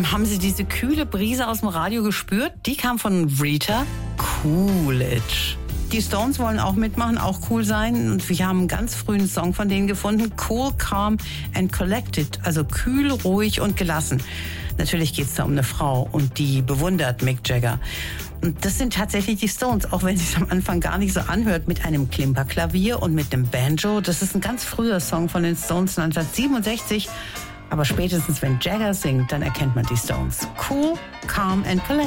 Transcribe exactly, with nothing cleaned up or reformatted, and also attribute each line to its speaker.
Speaker 1: Haben Sie diese kühle Brise aus dem Radio gespürt? Die kam von Rita Coolidge. Die Stones wollen auch mitmachen, auch cool sein. Und wir haben einen ganz frühen Song von denen gefunden. Cool, Calm and Collected. Also kühl, ruhig und gelassen. Natürlich geht es da um eine Frau und die bewundert Mick Jagger. Und das sind tatsächlich die Stones, auch wenn es sich am Anfang gar nicht so anhört, mit einem Klimperklavier und mit einem Banjo. Das ist ein ganz früher Song von den Stones neunzehnhundertsiebenundsechzig. Aber spätestens wenn Jagger singt, dann erkennt man die Stones. Cool, Calm and Collected.